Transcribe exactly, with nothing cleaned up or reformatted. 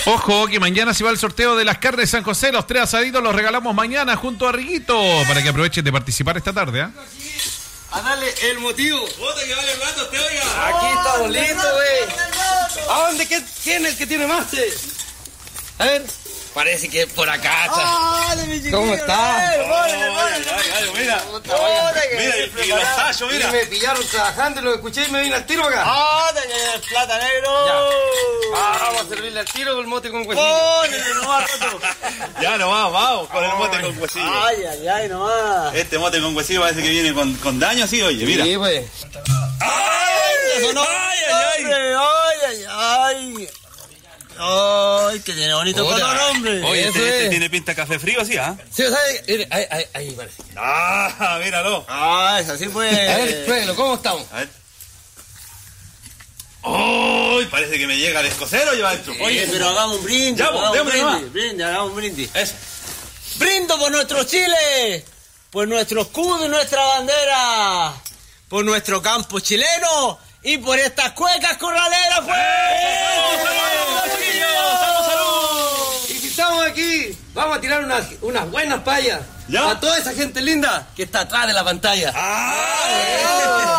Ojo, que mañana se va el sorteo de las carnes San José. Los tres asaditos los regalamos mañana junto a Riguito, para que aprovechen de participar esta tarde, ¿eh? A darle el motivo. Puta que vale plato, usted oiga. Aquí estamos listos, güey. ¿A dónde? ¿Qué, ¿Quién es el que tiene más? Eh? A ver. Parece que por acá. Ah, ¿Cómo está? Mira, mira, y los tallos, mira. Y me pillaron trabajando y lo escuché y me vine al tiro acá. ¡Ah, de plata negro! Ya. Ah, vamos a servirle al tiro con el mote con huesillo. ¡Pónele nomás, Toto! Ya nomás, vamos, con el mote con huesillo. ¡Ay, ay, ay, nomás! Este mote con huesillo parece que viene con, con daño, sí, oye, mira. Sí, pues. ¡Ay, eso no! ¡Ay, ay, ay! ¡Ay, ay! ¡Ay, que tiene bonito Hola. color, hombre! Oye, Eso este, este es. tiene pinta café frío, ¿sí, ah? Sí, ¿sabes? Mire, ahí, ahí, ahí parece. Ah, míralo. ¡Ah, es así, pues! A ver, pruébelo, ¿cómo estamos? A ver. ¡Uy! Parece que me llega el escocero lleva adentro. Oye, pero hagamos un brindis. Ya, pues, hagamos un démosle brindis, brindis, hagamos un brindis. Eso. ¡Brindo por nuestro Chile! ¡Por nuestro escudo y nuestra bandera! ¡Por nuestro campo chileno! ¡Y por estas cuecas corraleras, pues! Y si estamos aquí, vamos a tirar unas, unas buenas payas. ¿Ya? A toda esa gente linda que está atrás de la pantalla. ¡Ah!